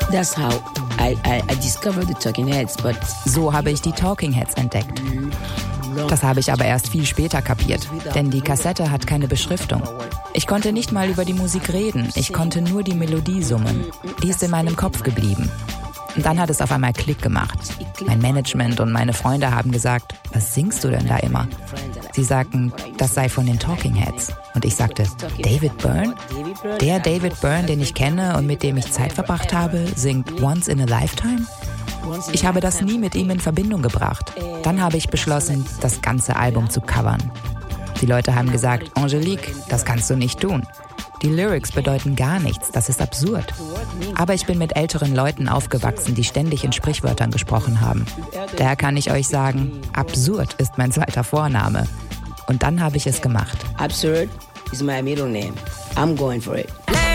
That's how I discovered the Talking Heads. But so habe ich die Talking Heads entdeckt. Das habe ich aber erst viel später kapiert, denn die Kassette hat keine Beschriftung. Ich konnte nicht mal über die Musik reden, ich konnte nur die Melodie summen. Die ist in meinem Kopf geblieben. Und dann hat es auf einmal Klick gemacht. Mein Management und meine Freunde haben gesagt, was singst du denn da immer? Sie sagten, das sei von den Talking Heads. Und ich sagte, David Byrne? Der David Byrne, den ich kenne und mit dem ich Zeit verbracht habe, singt Once in a Lifetime? Ich habe das nie mit ihm in Verbindung gebracht. Dann habe ich beschlossen, das ganze Album zu covern. Die Leute haben gesagt, Angelique, das kannst du nicht tun. Die Lyrics bedeuten gar nichts, das ist absurd. Aber ich bin mit älteren Leuten aufgewachsen, die ständig in Sprichwörtern gesprochen haben. Daher kann ich euch sagen, absurd ist mein zweiter Vorname. Und dann habe ich es gemacht. Absurd is my middle name. I'm going for it.